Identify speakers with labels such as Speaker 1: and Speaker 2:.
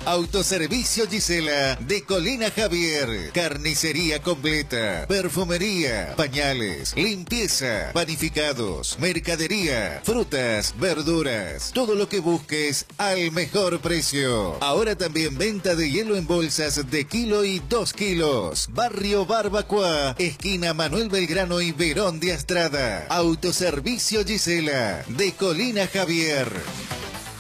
Speaker 1: Autoservicio Gisela de Colina Javier. Carnicería completa, perfumería, pañales, limpieza, panificados, mercadería, frutas, verduras. Todo lo que busques al mejor precio. Ahora también venta de hielo en bolsas de kilo y 2 kilos. Barrio Barbacoa, esquina Manuel Belgrano y Verón de Astrada. Autoservicio Gisela de Colina Javier.